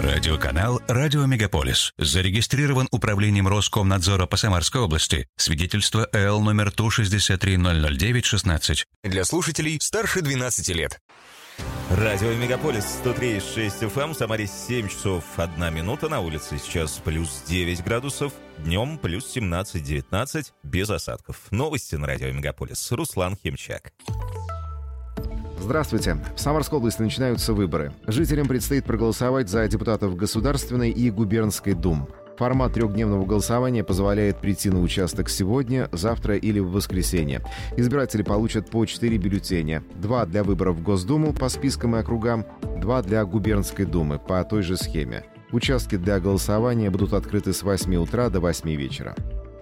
Радиоканал «Радио Мегаполис». Зарегистрирован Управлением Роскомнадзора по Самарской области. Свидетельство ЭЛ номер 163-009-16. Для слушателей старше 12 лет. Радио Мегаполис 103,6 FM. В Самаре 7 часов 1 минута. На улице сейчас плюс 9 градусов. Днем плюс 17-19. Без осадков. Новости на Радио Мегаполис. Руслан Химчак. Здравствуйте. В Самарской области начинаются выборы. Жителям предстоит проголосовать за депутатов Государственной и Губернской дум. Формат трехдневного голосования позволяет прийти на участок сегодня, завтра или в воскресенье. Избиратели получат по 4 бюллетеня. 2 для выборов в Госдуму по спискам и округам, 2 для Губернской думы по той же схеме. Участки для голосования будут открыты с 8 утра до 8 вечера.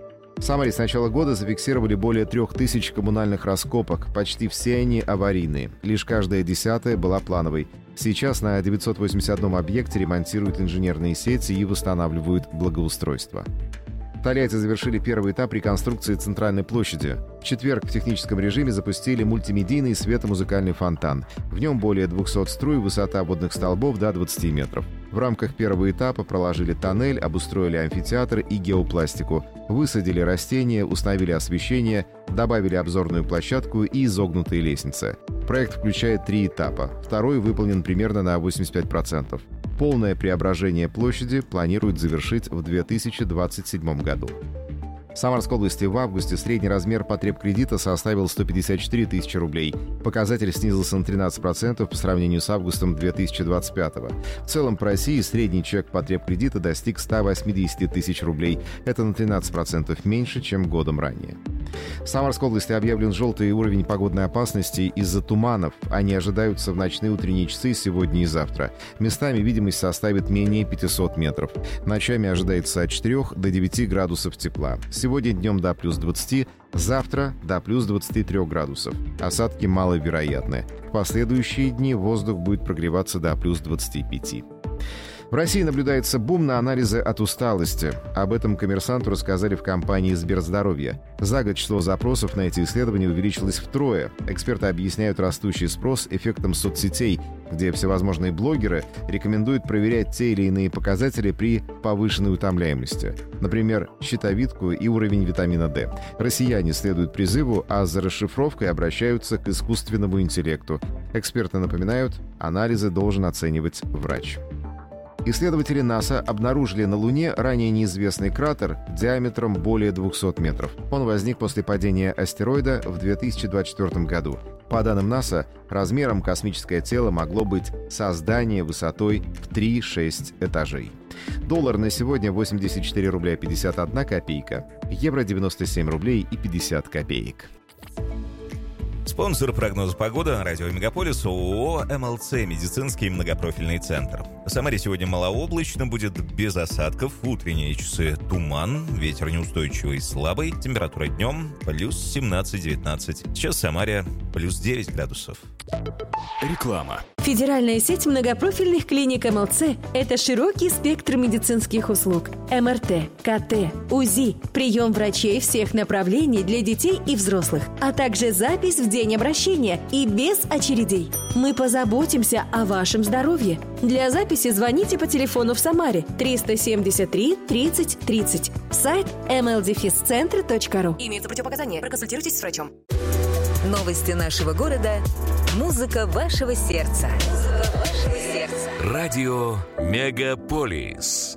В Самаре с начала года зафиксировали более 3000 коммунальных раскопок. Почти все они аварийные. Лишь каждая 10-я была плановой. Сейчас на 981 объекте ремонтируют инженерные сети и восстанавливают благоустройство. В Тольятти завершили первый этап реконструкции Центральной площади. В четверг в техническом режиме запустили мультимедийный светомузыкальный фонтан. В нем более 200 струй, высота водных столбов до 20 метров. В рамках первого этапа проложили тоннель, обустроили амфитеатр и геопластику. Высадили растения, установили освещение, добавили обзорную площадку и изогнутые лестницы. Проект включает 3 этапа. Второй выполнен примерно на 85%. Полное преображение площади планируют завершить в 2027 году. В Самарской области в августе средний размер потреб кредита составил 154 тысячи рублей. Показатель снизился на 13% по сравнению с августом 2025. В целом по России средний чек потреб кредита достиг 180 тысяч рублей. Это на 13% меньше, чем годом ранее. В Самарской области объявлен желтый уровень погодной опасности из-за туманов. Они ожидаются в ночные утренние часы сегодня и завтра. Местами видимость составит менее 500 метров. Ночами ожидается от 4 до 9 градусов тепла. Сегодня днем до плюс 20, завтра до плюс 23 градусов. Осадки маловероятны. В последующие дни воздух будет прогреваться до плюс 25. В России наблюдается бум на анализы от усталости. Об этом «Коммерсанту» рассказали в компании «Сберздоровье». За год число запросов на эти исследования увеличилось втрое. Эксперты объясняют растущий спрос эффектом соцсетей, где всевозможные блогеры рекомендуют проверять те или иные показатели при повышенной утомляемости. Например, щитовидку и уровень витамина D. Россияне следуют призыву, а за расшифровкой обращаются к искусственному интеллекту. Эксперты напоминают, анализы должен оценивать врач. Исследователи НАСА обнаружили на Луне ранее неизвестный кратер диаметром более 200 метров. Он возник после падения астероида в 2024 году. По данным НАСА, размером космическое тело могло быть создание высотой в 3-6 этажей. Доллар на сегодня 84 рубля 51 копейка, евро 97 рублей и 50 копеек. Спонсор прогноза погоды на Радио Мегаполис ООО «МЛЦ» медицинский многопрофильный центр. В Самаре сегодня малооблачно, будет без осадков. В утренние часы туман, ветер неустойчивый, слабый. Температура днем плюс 17-19. Сейчас в Самаре плюс 9 градусов. Реклама. Федеральная сеть многопрофильных клиник МЛЦ – это широкий спектр медицинских услуг. МРТ, КТ, УЗИ, прием врачей всех направлений для детей и взрослых, а также запись в день обращения и без очередей. Мы позаботимся о вашем здоровье. Для записи звоните по телефону в Самаре 373 30 30. Сайт mldefiscentr.ru. Имеются противопоказания. Проконсультируйтесь с врачом. Новости нашего города. Музыка вашего сердца. Радио Мегаполис.